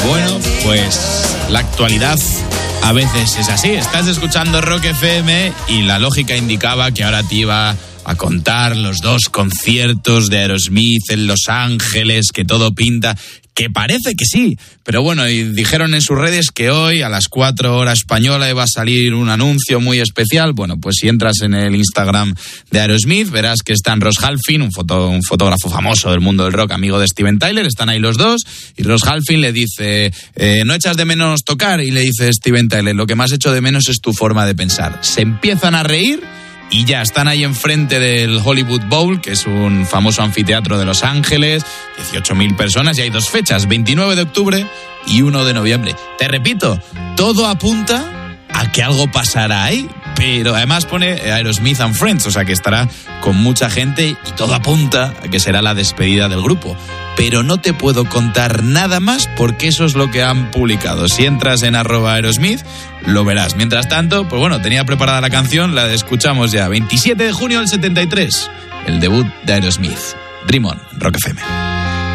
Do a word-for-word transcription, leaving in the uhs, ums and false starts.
Bueno, pues la actualidad a veces es así. Estás escuchando Rock F M y la lógica indicaba que ahora te iba a contar los dos conciertos de Aerosmith en Los Ángeles, que todo pinta, que parece que sí, pero bueno, y dijeron en sus redes que hoy a las cuatro horas española iba a salir un anuncio muy especial. Bueno, pues si entras en el Instagram de Aerosmith verás que están Ross Halfin, un, foto, un fotógrafo famoso del mundo del rock, amigo de Steven Tyler, están ahí los dos, y Ross Halfin le dice, eh, ¿no echas de menos tocar? Y le dice Steven Tyler, lo que más echo de menos es tu forma de pensar. Se empiezan a reír y ya están ahí enfrente del Hollywood Bowl, que es un famoso anfiteatro de Los Ángeles, dieciocho mil personas, y hay dos fechas, veintinueve de octubre y uno de noviembre. Te repito, todo apunta a que algo pasará ahí, pero además pone Aerosmith and Friends, o sea que estará con mucha gente y todo apunta a que será la despedida del grupo. Pero no te puedo contar nada más porque eso es lo que han publicado. Si entras en arroba Aerosmith, lo verás. Mientras tanto, pues bueno, tenía preparada la canción, la escuchamos ya. veintisiete de junio del setenta y tres, el debut de Aerosmith. Dream On, Rock F M.